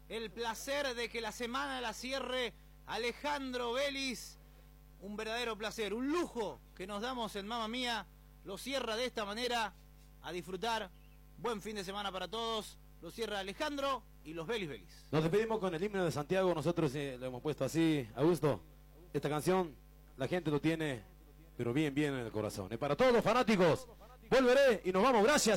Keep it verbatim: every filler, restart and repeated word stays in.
el placer de que la semana la cierre Alejandro Vélez. Un verdadero placer, un lujo que nos damos en Mamma Mía. Lo cierra de esta manera. A disfrutar. Buen fin de semana para todos. Lo cierra Alejandro y los Vélez Vélez. Nos despedimos con el himno de Santiago. Nosotros eh, lo hemos puesto así. Augusto, esta canción la gente lo tiene, pero bien, bien en el corazón. Es para todos los fanáticos. Volveré y nos vamos. Gracias.